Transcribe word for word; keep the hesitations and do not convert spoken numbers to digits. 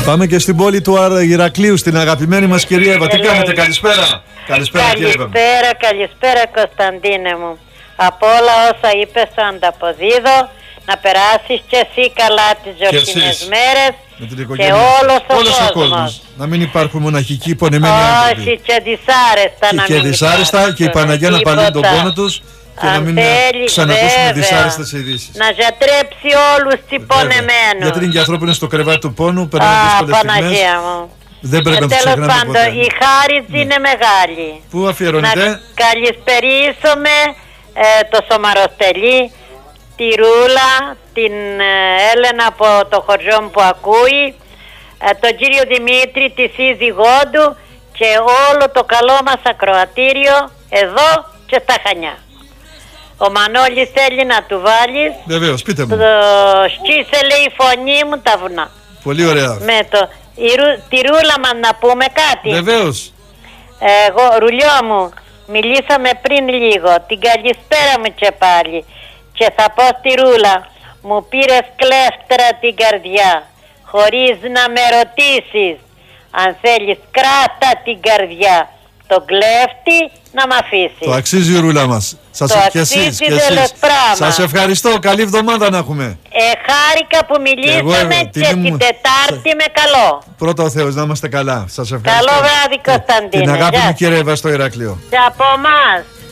Πάμε και στην πόλη του Ηρακλείου, στην αγαπημένη μας κυρία Εύα. Τι κάνετε, καλησπέρα. Καλησπέρα, καλησπέρα, καλησπέρα Κωνσταντίνε μου. Από όλα όσα είπες ανταποδίδω. Να περάσεις και εσύ καλά τις γιορτινές μέρες και όλος ο όλος κόσμος. ο κόσμος. Να μην υπάρχουν μοναχικοί πονεμένοι άνθρωποι. Όχι, και δυσάρεστα και να και μην δυσάρεστα υπάρχουν, και η Παναγιά να παλύνει τον πόνο τους και αν να μην θέλει, ξανακούσουμε βέβαια, δυσάρεστες ειδήσεις. Να γιατρέψει όλους τις πονεμένους. Γιατί είναι και άνθρωποι που είναι στο κρεβάτι του πόνου, περνάνε δύσκολες στιγμές. Παναγία μου. Δεν πρέπει να τους τέλος ξεχνάμε πάντων, ποτέ. η χάριτζη είναι μεγάλη. Πού αφιερώνεται? Να καλησπερίσουμε ε, το Σωμαροστελή, τη Ρούλα, την ε, Έλενα από το χωριό μου που ακούει, ε, τον κύριο Δημήτρη, τη σύζυγό του και όλο το καλό μας ακροατήριο εδώ και στα Χανιά. Ο Μανώλης θέλει να του βάλεις. Βεβαίως, πείτε μου. Το σκίσε λέει η φωνή μου τα βουνά. Πολύ ωραία. Με το, η, τη Ρούλα μας να πούμε κάτι. Βεβαίως. Εγώ, Ρουλιό μου, μιλήσαμε πριν λίγο. Την καλησπέρα μου και πάλι. Και θα πω στη Ρούλα, μου πήρες κλέφτρα την καρδιά, χωρίς να με ρωτήσεις. Αν θέλεις κράτα την καρδιά, τον κλέφτη να μ' αφήσεις. Το αξίζει η Ρούλα μας. Σας το και εσείς, αξίζει και εσείς. πράγμα. Σας ευχαριστώ, καλή εβδομάδα να έχουμε. Ε, χάρηκα που μιλήσαμε Εγώ, και μου... την Τετάρτη με καλό. Πρώτα ο Θεός, να είμαστε καλά. Σας ευχαριστώ. Καλό βράδυ Κωνσταντίνε. Την αγάπη μου κύριε Εύα στο Ηράκλειο. Και από εμάς.